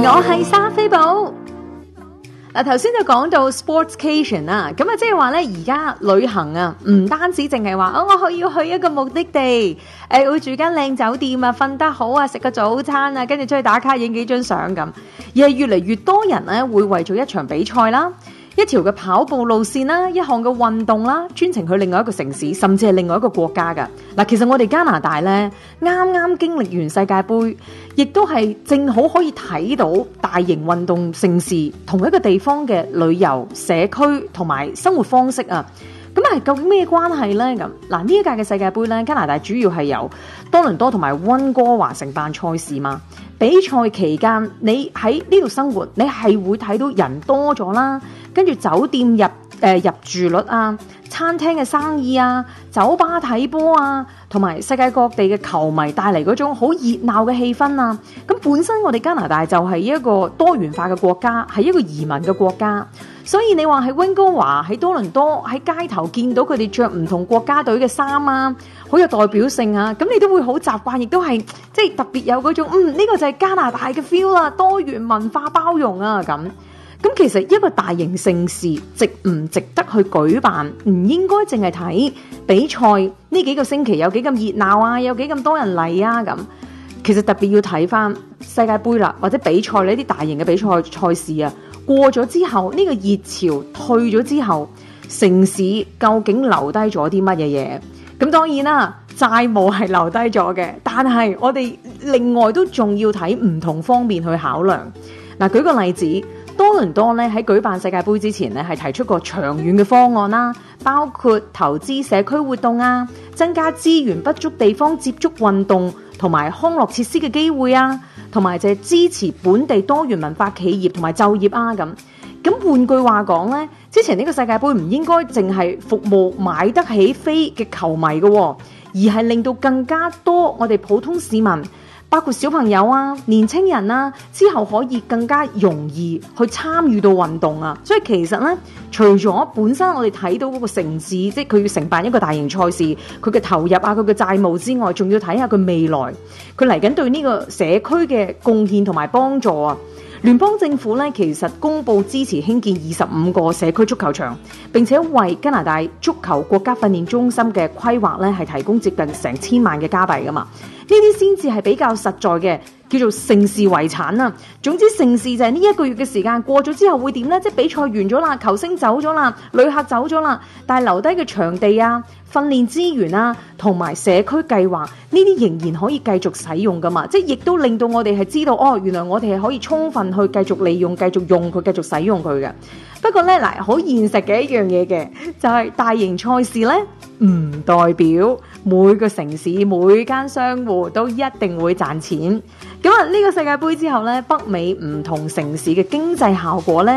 我係莎菲寶。嗱，頭先就講到 sportscation 啦，咁啊，即係話咧，而家旅行啊，唔單止淨係話我要去一個目的地，會住間靚酒店啊，瞓得好啊，食個早餐啊，跟住出去打卡影幾張相咁，而係越嚟越多人咧會為咗一場比賽啦，一條嘅跑步路線啦，一項嘅運動啦，專程去另外一個城市，甚至係另外一個國家噶。嗱，其實我哋加拿大咧，啱啱經歷完世界盃，亦都係正好可以睇到大型運動盛事同一個地方嘅旅遊、社區同埋生活方式啊。咁係究竟咩關係呢？咁嗱，呢一屆嘅世界盃咧，加拿大主要係由多倫多同埋溫哥華承辦賽事嘛。比賽期間，你喺呢度生活，你係會睇到人多咗啦，跟住酒店入住率啊，餐廳嘅生意啊，酒吧睇波啊，同埋世界各地嘅球迷帶嚟嗰種好熱鬧嘅氣氛啊。咁本身我哋加拿大就係一個多元化嘅國家，係一個移民嘅國家，所以你話喺溫哥華、喺多倫多、喺街頭見到佢哋着唔同國家隊嘅衫啊，好有代表性啊，咁你都會好習慣，亦都係即係特別有嗰種呢個就係加拿大嘅 feel 啦，多元文化包容啊咁。咁其實一個大型盛事值唔值得去舉辦，唔應該淨係睇比賽呢幾個星期有幾咁熱鬧啊，有幾咁多人嚟啊咁。其實特別要睇翻世界盃啦，或者比賽呢啲大型嘅比賽事啊，過咗之後呢個熱潮退咗之後，城市究竟留低咗啲乜嘢嘢？咁當然啦，債務係留低咗嘅，但係我哋另外都仲要睇唔同方面去考量。嗱，舉個例子。多倫多咧喺舉辦世界盃之前咧，係提出過長遠嘅方案啦，包括投資社區活動啊，增加資源不足地方接觸運動同埋康樂設施嘅機會啊，同埋就係支持本地多元文化企業同埋就業啊咁。咁換句話講咧，之前呢個世界盃唔應該淨係服務買得起飛嘅球迷嘅，而係令到更加多我哋普通市民，包括小朋友啊、年青人啊，之後可以更加容易去參與到運動啊。所以其實呢，除咗本身我哋睇到嗰個城市，即係佢要承辦一個大型賽事，佢嘅投入啊、佢嘅債務之外，仲要睇下佢未來佢嚟緊對呢個社區嘅貢獻同埋幫助啊。聯邦政府咧，其實公布支持興建25個社區足球場，並且為加拿大足球國家訓練中心嘅規劃咧，係提供接近成千萬嘅加幣噶嘛。呢啲先至係比較實在嘅，叫做盛事遺產啊。總之盛事就係呢一個月嘅時間過咗之後會點呢？即係比賽完咗啦，球星走咗啦，旅客走咗啦，但係留低嘅場地啊、訓練資源啊，同埋社區計劃呢啲仍然可以繼續使用噶嘛。即係亦都令到我哋係知道，原來我哋係可以充分去繼續利用、繼續用佢、繼續使用佢嘅。不過呢，嗱，好現實嘅一樣嘢嘅，就係大型賽事呢，唔代表每個城市、每間商戶都一定會賺錢。咁啊，呢個世界盃之後呢，北美唔同城市嘅經濟效果呢，